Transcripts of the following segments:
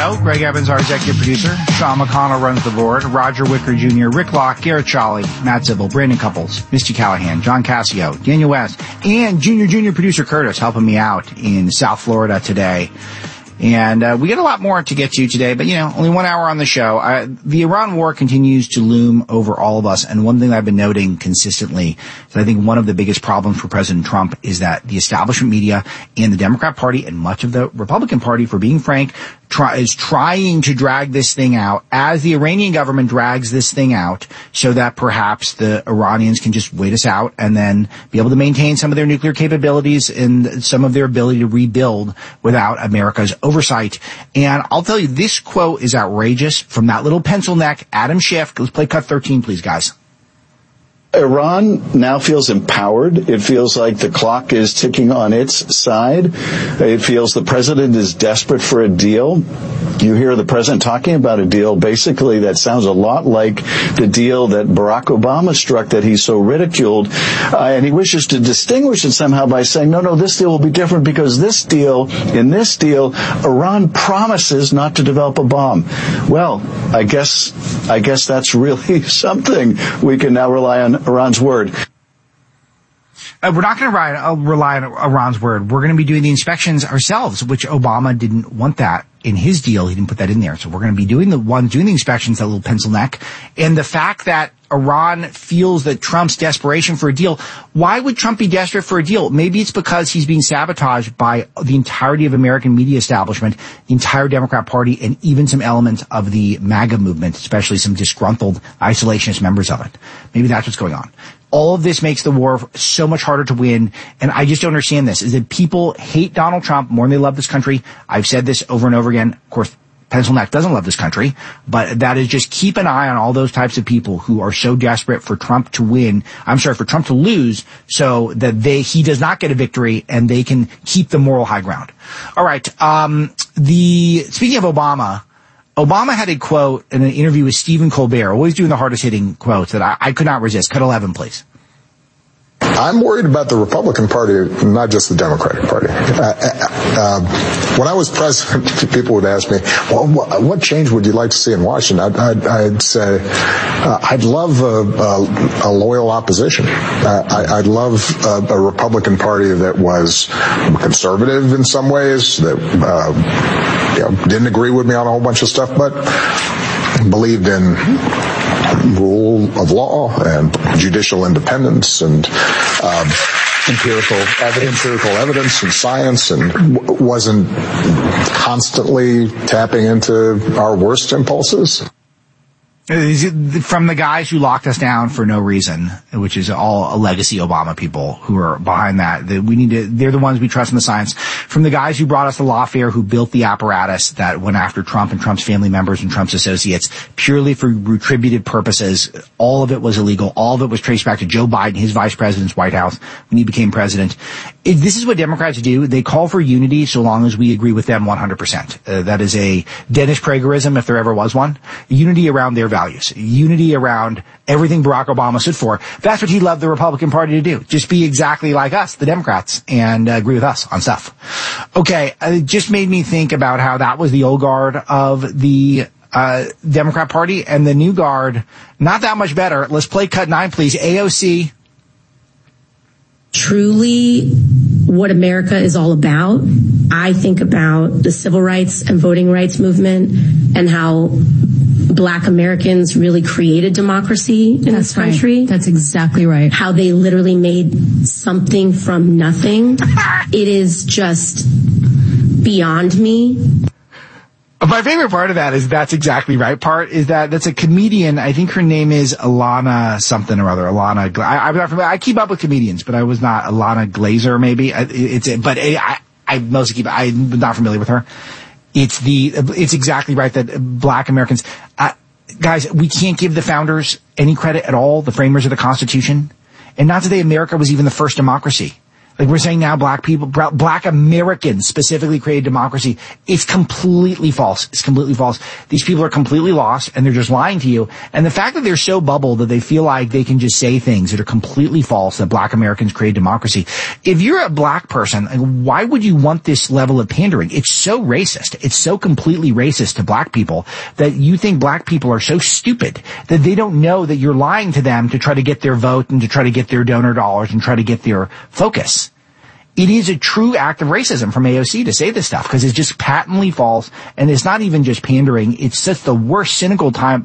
show. Greg Evans, our executive producer. Sean McConnell runs the board. Roger Wicker Jr., Rick Locke, Garrett Cholly, Matt Zibble, Brandon Couples, Misty Callahan, John Cassio, Daniel West, and junior producer Curtis helping me out in South Florida today. And we got a lot more to get to today, but, only 1 hour on the show. The Iran war continues to loom over all of us, and one thing that I've been noting consistently is that I think one of the biggest problems for President Trump is that the establishment media and the Democrat Party and much of the Republican Party, for being frank, is trying to drag this thing out as the Iranian government drags this thing out so that perhaps the Iranians can just wait us out and then be able to maintain some of their nuclear capabilities and some of their ability to rebuild without America's oversight. And I'll tell you, this quote is outrageous from that little pencil neck, Adam Schiff. Let's play cut 13, please, guys. Iran now feels empowered. It feels like the clock is ticking on its side. It feels the president is desperate for a deal. You hear the president talking about a deal basically that sounds a lot like the deal that Barack Obama struck that he so ridiculed. And he wishes to distinguish it somehow by saying, no, this deal will be different because in this deal, Iran promises not to develop a bomb. Well, I guess that's really something. We can now rely on Iran's word. We're not going to rely on Iran's word. We're going to be doing the inspections ourselves, which Obama didn't want that in his deal. He didn't put that in there. So we're going to be doing the inspections, that little pencil neck. And the fact that Iran feels that Trump's desperation for a deal. Why would Trump be desperate for a deal? Maybe it's because he's being sabotaged by the entirety of American media establishment, the entire Democrat Party, and even some elements of the MAGA movement, especially some disgruntled isolationist members of it. Maybe that's what's going on. All of this makes the war so much harder to win, and I just don't understand this, is that people hate Donald Trump more than they love this country. I've said this over and over again. Of course, Pencil Neck doesn't love this country, but that is just keep an eye on all those types of people who are so desperate for Trump to for Trump to lose so that he does not get a victory and they can keep the moral high ground. All right. Speaking of Obama had a quote in an interview with Stephen Colbert, always doing the hardest hitting quotes that I could not resist. Cut 11, please. I'm worried about the Republican Party, not just the Democratic Party. When I was president, people would ask me, well, what change would you like to see in Washington? I'd say, I'd love a loyal opposition. I'd love a Republican Party that was conservative in some ways, that didn't agree with me on a whole bunch of stuff, but believed in rule of law and judicial independence and empirical evidence and science, and wasn't constantly tapping into our worst impulses. From the guys who locked us down for no reason, which is all a legacy Obama people who are behind that. They're the ones we trust in the science. From the guys who brought us the lawfare, who built the apparatus that went after Trump and Trump's family members and Trump's associates purely for retributive purposes. All of it was illegal. All of it was traced back to Joe Biden, his vice president's White House, when he became president. This is what Democrats do. They call for unity so long as we agree with them 100%. That is a Dennis Pragerism, if there ever was one. Unity around their values. Unity around everything Barack Obama stood for. That's what he loved the Republican Party to do. Just be exactly like us, the Democrats, and agree with us on stuff. Okay, it just made me think about how that was the old guard of the Democrat Party, and the new guard, not that much better. Let's play cut 9, please. AOC. Truly what America is all about. I think about the civil rights and voting rights movement and how Black Americans really created democracy in this country. Right. That's exactly right. How they literally made something from nothing. It is just beyond me. My favorite part of that is that's exactly right part is that's a comedian. I think her name is Alana something or other. Alana. I'm not familiar. I keep up with comedians, but I was not Alana Glazer maybe. I'm not familiar with her. It's exactly right that Black Americans, guys, we can't give the founders any credit at all, the framers of the Constitution. And not today, America was even the first democracy. Like we're saying now, black Americans specifically created democracy. It's completely false. It's completely false. These people are completely lost and they're just lying to you. And the fact that they're so bubbled that they feel like they can just say things that are completely false, that black Americans create democracy. If you're a black person, why would you want this level of pandering? It's so racist. It's so completely racist to black people that you think black people are so stupid that they don't know that you're lying to them to try to get their vote and to try to get their donor dollars and try to get their focus. It is a true act of racism from AOC to say this stuff because it's just patently false, and it's not even just pandering. It's just the worst cynical type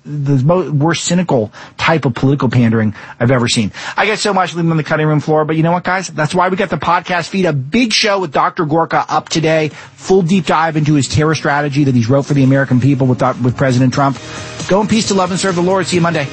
of political pandering I've ever seen. I get so much leaving on the cutting room floor, but you know what, guys? That's why we got the podcast feed. A big show with Dr. Gorka up today. Full deep dive into his terror strategy that he's wrote for the American people with President Trump. Go in peace to love and serve the Lord. See you Monday.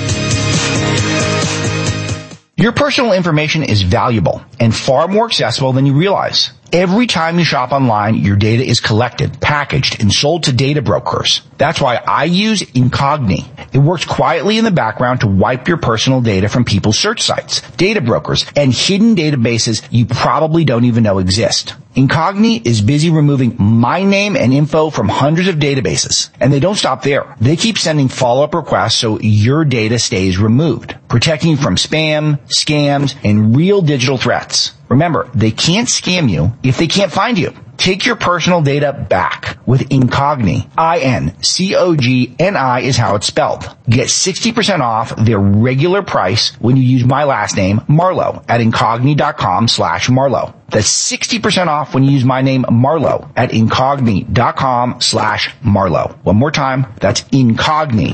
Your personal information is valuable and far more accessible than you realize. Every time you shop online, your data is collected, packaged, and sold to data brokers. That's why I use Incogni. It works quietly in the background to wipe your personal data from people's search sites, data brokers, and hidden databases you probably don't even know exist. Incogni is busy removing my name and info from hundreds of databases. And they don't stop there. They keep sending follow-up requests so your data stays removed, protecting you from spam, scams, and real digital threats. Remember, they can't scam you if they can't find you. Take your personal data back with Incogni. Incogni is how it's spelled. Get 60% off their regular price when you use my last name, Marlowe, at Incogni.com/Marlowe. That's 60% off when you use my name, Marlowe, at Incogni.com/Marlowe. One more time, that's Incogni,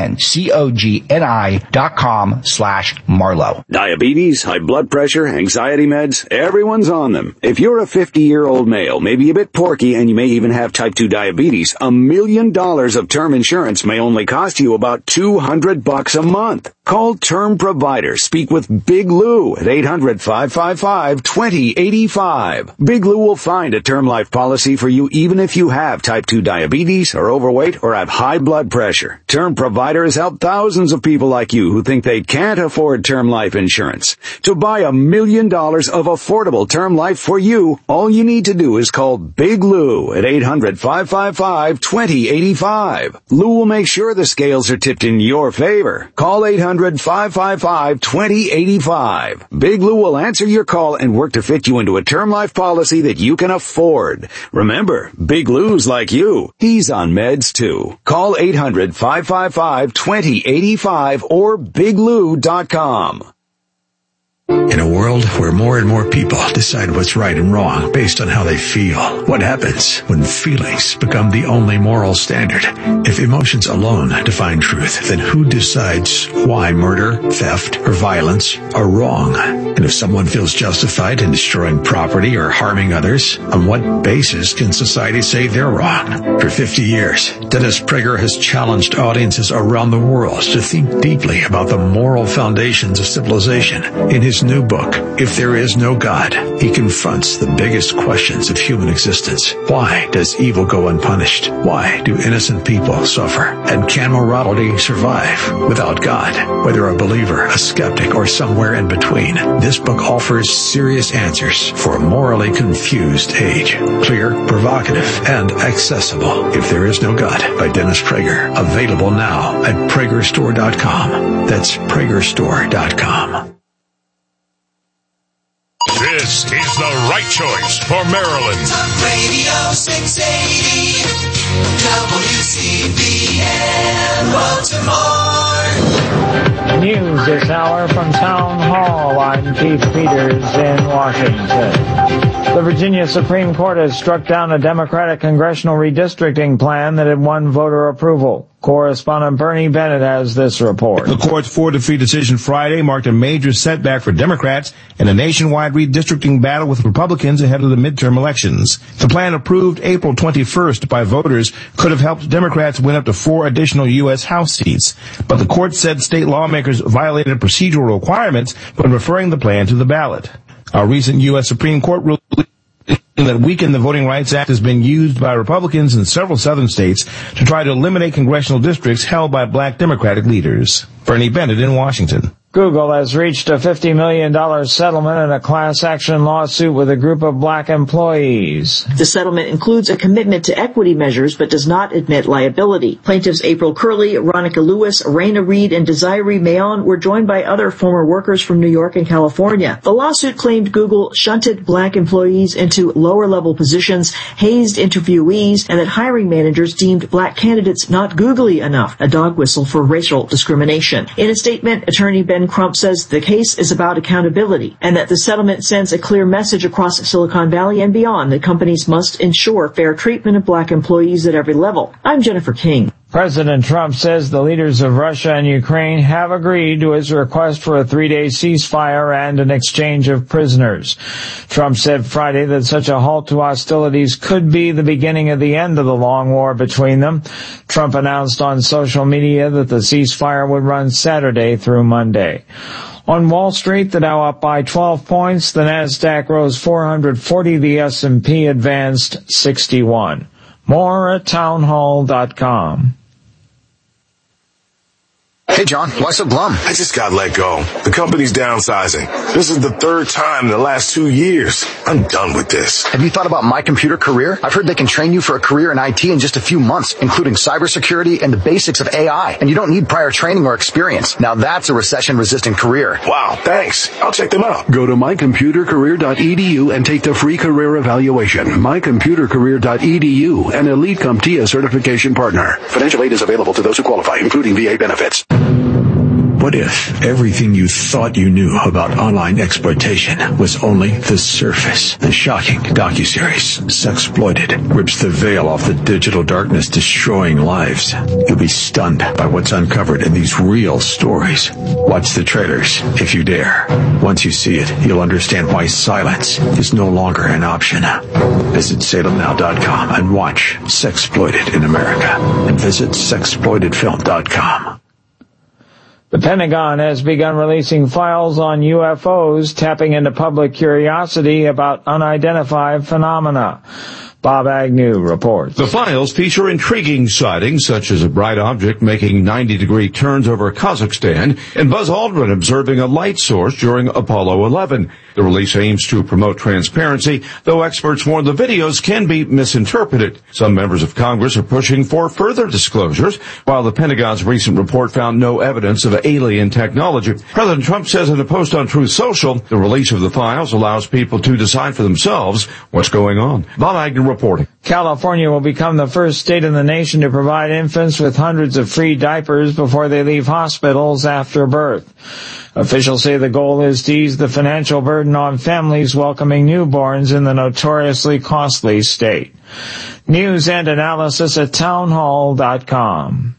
Incogni.com/Marlowe. Diabetes, high blood pressure, anxiety meds, everyone's on them. If you're a 50-year-old male, maybe a bit porky, and you may even have type 2 diabetes, $1 million of term insurance may only cost you about $200 a month. Call Term Provider. Speak with Big Lou at 800-555-2085. Big Lou will find a term life policy for you even if you have type 2 diabetes, are overweight, or have high blood pressure. Term Provider has helped thousands of people like you who think they can't afford term life insurance. To buy $1 million of affordable term life for you, all you need to do is call Big Lou at 800-555-2085. Lou will make sure the scales are tipped in your favor. Call 800-555-2085. Big Lou will answer your call and work to fit you into a term life policy that you can afford. Remember, Big Lou's like you. He's on meds too. Call 800-555-2085 or biglou.com. In a world where more and more people decide what's right and wrong based on how they feel, what happens when feelings become the only moral standard? If emotions alone define truth, then who decides why murder, theft, or violence are wrong? And if someone feels justified in destroying property or harming others, on what basis can society say they're wrong? For 50 years, Dennis Prager has challenged audiences around the world to think deeply about the moral foundations of civilization. In his new book, If There Is No God, he confronts the biggest questions of human existence. Why does evil go unpunished? Why do innocent people suffer? And can morality survive without God? Whether a believer, a skeptic, or somewhere in between, this book offers serious answers for a morally confused age. Clear, provocative, and accessible. If There Is No God by Dennis Prager. Available now at PragerStore.com. That's PragerStore.com. This is the right choice for Maryland. Talk Radio 680 WCBN Baltimore. News this hour from Town Hall. I'm Keith Peters in Washington. The Virginia Supreme Court has struck down a Democratic congressional redistricting plan that had won voter approval. Correspondent Bernie Bennett has this report. The court's 4-3 decision Friday marked a major setback for Democrats in a nationwide redistricting battle with Republicans ahead of the midterm elections. The plan approved April 21st by voters could have helped Democrats win up to 4 additional U.S. House seats. But the court said state lawmakers violated procedural requirements when referring the plan to the ballot. A recent U.S. Supreme Court ruling that weakened the Voting Rights Act has been used by Republicans in several southern states to try to eliminate congressional districts held by black Democratic leaders. Bernie Bennett in Washington. Google has reached a $50 million settlement in a class action lawsuit with a group of black employees. The settlement includes a commitment to equity measures but does not admit liability. Plaintiffs April Curley, Ronica Lewis, Raina Reed, and Desiree Mayon were joined by other former workers from New York and California. The lawsuit claimed Google shunted black employees into lower-level positions, hazed interviewees, and that hiring managers deemed black candidates not googly enough, a dog whistle for racial discrimination. In a statement, attorney Ben Crump says the case is about accountability and that the settlement sends a clear message across Silicon Valley and beyond that companies must ensure fair treatment of black employees at every level. I'm Jennifer King. President Trump says the leaders of Russia and Ukraine have agreed to his request for a 3-day ceasefire and an exchange of prisoners. Trump said Friday that such a halt to hostilities could be the beginning of the end of the long war between them. Trump announced on social media that the ceasefire would run Saturday through Monday. On Wall Street, the Dow up by 12 points, the Nasdaq rose 440, the S&P advanced 61. More at townhall.com. Hey, John, why so glum? I just got let go. The company's downsizing. This is the 3rd time in the last 2 years. I'm done with this. Have you thought about My Computer Career? I've heard they can train you for a career in IT in just a few months, including cybersecurity and the basics of AI. And you don't need prior training or experience. Now that's a recession-resistant career. Wow, thanks. I'll check them out. Go to mycomputercareer.edu and take the free career evaluation. mycomputercareer.edu, an Elite CompTIA certification partner. Financial aid is available to those who qualify, including VA benefits. What if everything you thought you knew about online exploitation was only the surface? The shocking docuseries, Sexploited, rips the veil off the digital darkness, destroying lives. You'll be stunned by what's uncovered in these real stories. Watch the trailers, if you dare. Once you see it, you'll understand why silence is no longer an option. Visit SalemNow.com and watch Sexploited in America. And visit Sexploitedfilm.com. The Pentagon has begun releasing files on UFOs, tapping into public curiosity about unidentified phenomena. Bob Agnew reports. The files feature intriguing sightings such as a bright object making 90-degree turns over Kazakhstan and Buzz Aldrin observing a light source during Apollo 11. The release aims to promote transparency, though experts warn the videos can be misinterpreted. Some members of Congress are pushing for further disclosures, while the Pentagon's recent report found no evidence of alien technology. President Trump says in a post on Truth Social, the release of the files allows people to decide for themselves what's going on. Bob Agnew reporting. California will become the first state in the nation to provide infants with hundreds of free diapers before they leave hospitals after birth. Officials say the goal is to ease the financial burden on families welcoming newborns in the notoriously costly state. News and analysis at townhall.com.